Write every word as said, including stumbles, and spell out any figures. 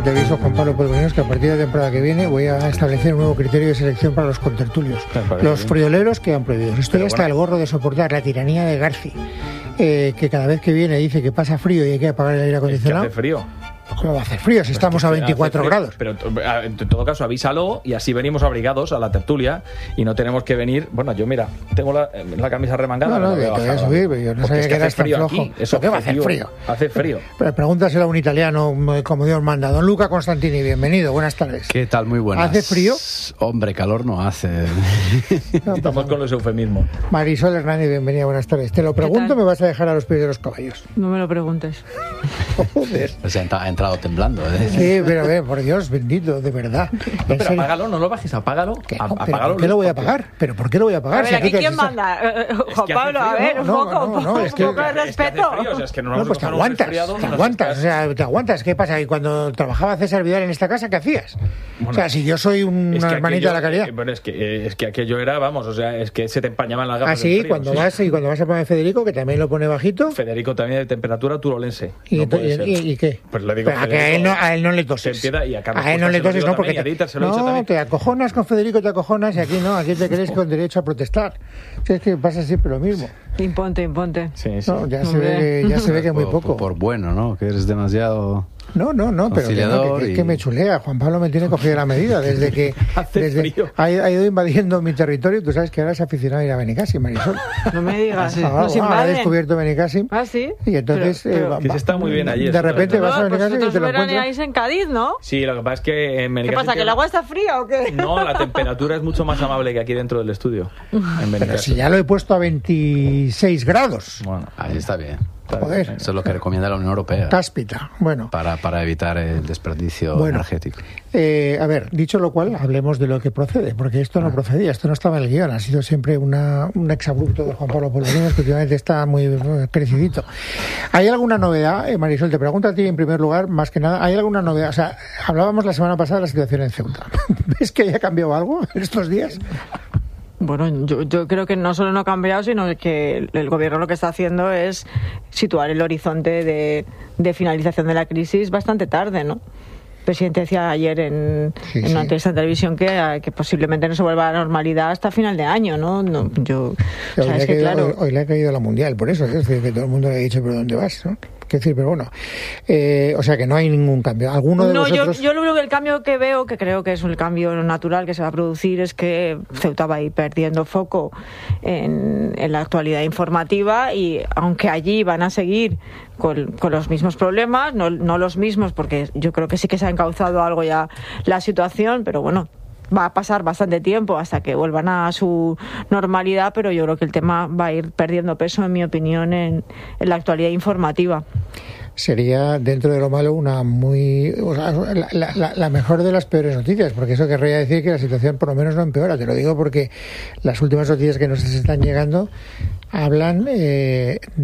te aviso, Juan Pablo Polvorinos, que a partir de la temporada que viene voy a establecer un nuevo criterio de selección para los contertulios. Los frioleros quedan prohibidos. Estoy Pero hasta bueno. el gorro de soportar la tiranía de Garci, eh, que cada vez que viene dice que pasa frío y hay que apagar el aire acondicionado. Es que hace frío. ¿Cómo va a hacer frío si pues estamos a veinticuatro grados? Pero en todo caso avísalo y así venimos abrigados a la tertulia y no tenemos que venir. Bueno, yo mira, tengo la, la camisa remangada. No, no, que te voy a subir, pero yo no sabía es que, que eras tan flojo. Aquí, eso ¿Qué va a hacer frío? Hace frío. Pero pregúntaselo a un italiano como Dios manda. Don Luca Constantini, bienvenido, buenas tardes. ¿Qué tal? Muy buenas. ¿Hace frío? Hombre, calor no hace. Estamos con los eufemismos. Marisol Hernández, bienvenida, buenas tardes. Te lo pregunto, me vas a dejar a los pies de los caballos. No me lo preguntes. Joder. Pues ha entrado temblando, ¿eh? Sí, pero a ver, por Dios, bendito, de verdad. No, pero serio? apágalo, no lo bajes, apágalo. ¿Qué? A, No, apágalo ¿Por qué lo voy a pagar? ¿Pero por qué lo voy a pagar? A ver, si aquí, aquí ¿quién te... manda? Eh, Juan Pablo, a ver, un no, poco, no, no, no, un es que, poco de es que respeto. hace frío, o sea, es que no, no, pues te aguantas, te aguantas, o sea, te aguantas. ¿Qué pasa? ¿Y cuando trabajaba César Vidal en esta casa, qué hacías? Bueno, o sea, si yo soy una es que hermanita aquello, de la caridad. Eh, bueno, es que, es que aquello era, vamos, o sea, es que se te empañaban las gafas. Ah, sí, frío, cuando sí. vas y cuando vas a poner Federico, que también lo pone bajito. Federico también de temperatura turolense. ¿Y, no y, y, ¿Y qué? Pues le digo a, que a, él no, a él no le toses. Y a, a él no le toses, no, porque te, Dieter, no, te acojonas con Federico, te acojonas y aquí no, aquí te crees con derecho a protestar. O sea, es que pasa siempre lo mismo. Imponte, imponte. Sí, sí. No, ya, se ve, ya se ve que muy poco. Por, por bueno, ¿no? Que eres demasiado... No, no, no, pero que, no, que, que, y... que me chulea. Juan Pablo me tiene cogido la medida desde que desde ha, ha ido invadiendo mi territorio. Tú sabes que ahora es aficionado a ir a Benicàssim, Marisol. No me digas. Ah, Nos ah, ha descubierto Benicàssim. Ah, sí. Y entonces pero, pero, eh, que se está muy bien allí. De repente vas a Benicàssim pues y te lo encuentras. veraneáis en Cádiz, ¿no? Sí, lo que pasa es que en Benicàssim. ¿Qué pasa? ¿Que el agua está fría o qué? No, la temperatura es mucho más amable que aquí dentro del estudio. En pero si ya lo he puesto a veintiséis grados. Bueno, ahí está bien. Joder. Eso es lo que recomienda la Unión Europea. Cáspita, bueno. Para, para evitar el desperdicio bueno, energético. Eh, a ver, dicho lo cual, hablemos de lo que procede, porque esto no procedía, esto no estaba en el guión, ha sido siempre una, un exabrupto de Juan Pablo Polvorinos, que últimamente está muy crecidito. ¿Hay alguna novedad, eh, Marisol? Te pregunto a ti en primer lugar, más que nada, ¿hay alguna novedad? O sea, hablábamos la semana pasada de la situación en Ceuta. ¿Ves que haya cambiado algo en estos días? Bueno, yo, yo creo que no solo no ha cambiado, sino que el, el gobierno lo que está haciendo es situar el horizonte de, de finalización de la crisis bastante tarde, ¿no? El presidente decía ayer en, sí, en una sí. entrevista en televisión que, que posiblemente no se vuelva a la normalidad hasta final de año, ¿no? no yo, o sea, hoy, es que, caído, claro... hoy, hoy le ha caído la Mundial, por eso, es decir, que todo el mundo le ha dicho, ¿pero dónde vas? ¿No? Quiero decir, pero bueno, eh, o sea que no hay ningún cambio. ¿Alguno de no, vosotros? yo, yo lo único que el cambio que veo, que creo que es el cambio natural que se va a producir, es que Ceuta va a ir perdiendo foco en, en la actualidad informativa y aunque allí van a seguir con, con los mismos problemas, no, no los mismos, porque yo creo que sí que se ha encauzado algo ya la situación, pero bueno, va a pasar bastante tiempo hasta que vuelvan a su normalidad, pero yo creo que el tema va a ir perdiendo peso, en mi opinión, en, en la actualidad informativa. Sería, dentro de lo malo, una muy o sea, la, la, la mejor de las peores noticias, porque eso querría decir que la situación por lo menos no empeora. Te lo digo porque las últimas noticias que nos están llegando hablan eh,